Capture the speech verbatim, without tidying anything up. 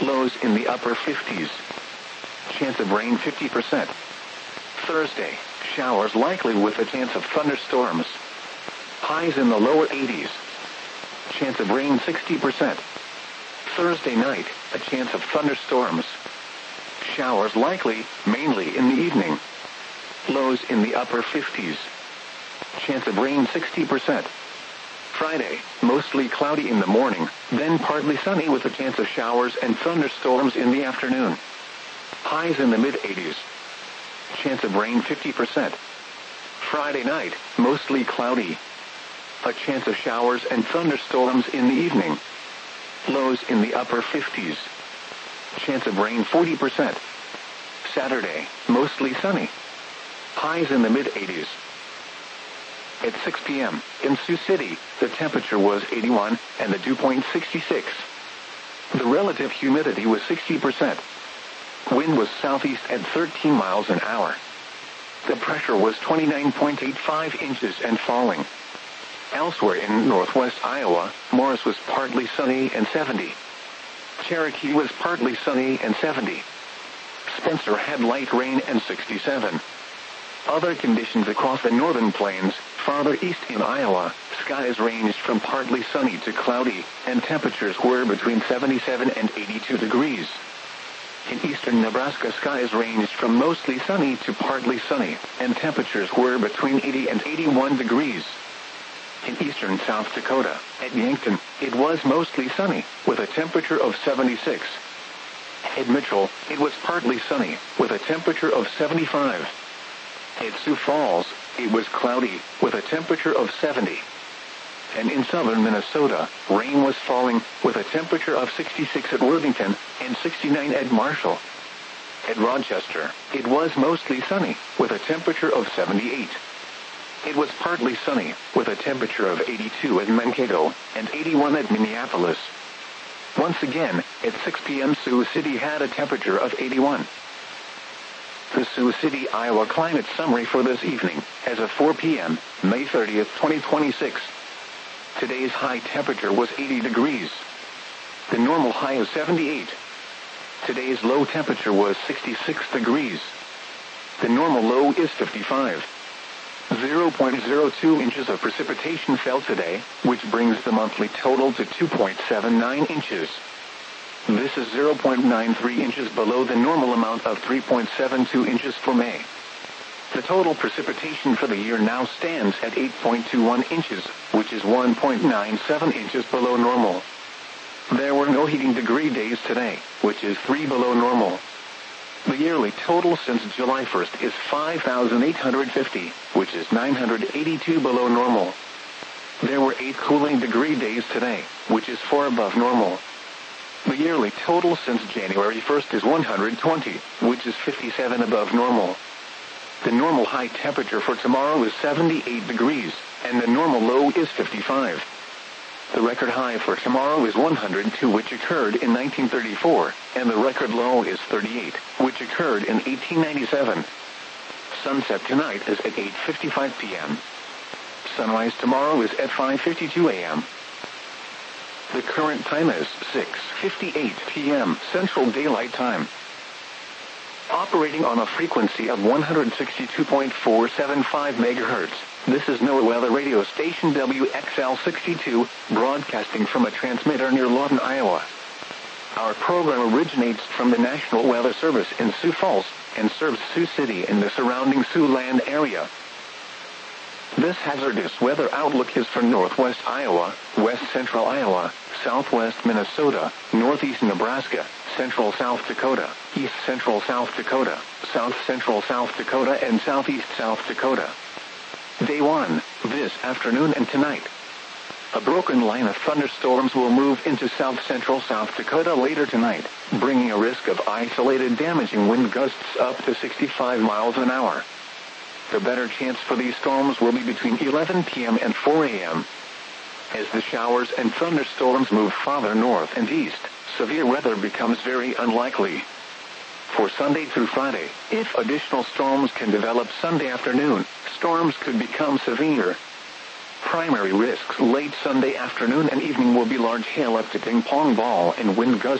Lows in the upper fifties. Chance of rain fifty percent. Thursday, showers likely with a chance of thunderstorms. Highs in the lower eighties. Chance of rain sixty percent. Thursday night, a chance of thunderstorms. Showers likely, mainly in the evening. Lows in the upper fifties. Chance of rain sixty percent. Friday, mostly cloudy in the morning, then partly sunny with a chance of showers and thunderstorms in the afternoon. Highs in the mid-eighties. Chance of rain fifty percent. Friday night, mostly cloudy. A chance of showers and thunderstorms in the evening. Lows in the upper fifties. Chance of rain forty percent. Saturday, mostly sunny. Highs in the mid-eighties. At six p.m., in Sioux City, the temperature was eighty-one, and the dew point sixty-six. The relative humidity was sixty percent. Wind was southeast at thirteen miles an hour. The pressure was twenty-nine point eight five inches and falling. Elsewhere in northwest Iowa, Morris was partly sunny and seventy. Cherokee was partly sunny and seventy. Spencer had light rain and sixty-seven. Other conditions across the northern plains, farther east in Iowa, skies ranged from partly sunny to cloudy, and temperatures were between seventy-seven and eighty-two degrees. In eastern Nebraska, skies ranged from mostly sunny to partly sunny, and temperatures were between eighty and eighty-one degrees. In eastern South Dakota, at Yankton, it was mostly sunny, with a temperature of seventy-six. At Mitchell, it was partly sunny, with a temperature of seventy-five. At Sioux Falls, it was cloudy, with a temperature of seventy. And in southern Minnesota, rain was falling, with a temperature of sixty-six at Worthington and sixty-nine at Marshall. At Rochester, it was mostly sunny, with a temperature of seventy-eight. It was partly sunny, with a temperature of eighty-two at Mankato and eighty-one at Minneapolis. Once again, at six p.m. Sioux City had a temperature of eighty-one. The Sioux City, Iowa climate summary for this evening, as of four p.m., May thirtieth, twenty twenty-six. Today's high temperature was eighty degrees. The normal high is seventy-eight. Today's low temperature was sixty-six degrees. The normal low is fifty-five. zero point zero two inches of precipitation fell today, which brings the monthly total to two point seven nine inches. This is zero point nine three inches below the normal amount of three point seven two inches for May. The total precipitation for the year now stands at eight point two one inches, which is one point nine seven inches below normal. There were no heating degree days today, which is three below normal. The yearly total since July first is five thousand eight hundred fifty, which is nine hundred eighty-two below normal. There were eight cooling degree days today, which is four above normal. The yearly total since January first is one hundred twenty, which is fifty-seven above normal. The normal high temperature for tomorrow is seventy-eight degrees, and the normal low is fifty-five. The record high for tomorrow is one hundred two, which occurred in nineteen thirty-four, and the record low is thirty-eight, which occurred in eighteen ninety-seven. Sunset tonight is at eight fifty-five p.m. Sunrise tomorrow is at five fifty-two a.m. The current time is six fifty-eight p.m. Central Daylight Time. Operating on a frequency of one hundred sixty-two point four seven five megahertz, this is NOAA Weather Radio Station W X L sixty-two, broadcasting from a transmitter near Lawton, Iowa. Our program originates from the National Weather Service in Sioux Falls and serves Sioux City and the surrounding Siouxland area. This hazardous weather outlook is for northwest Iowa, west central Iowa, southwest Minnesota, northeast Nebraska, central South Dakota, east central South Dakota, south central South Dakota, and southeast South Dakota. Day one, this afternoon and tonight. A broken line of thunderstorms will move into south central South Dakota later tonight, bringing a risk of isolated damaging wind gusts up to sixty-five miles an hour. The better chance for these storms will be between eleven p.m. and four a.m. As the showers and thunderstorms move farther north and east, severe weather becomes very unlikely. For Sunday through Friday, if additional storms can develop Sunday afternoon, storms could become severe. Primary risks late Sunday afternoon and evening will be large hail up to ping pong ball and wind gusts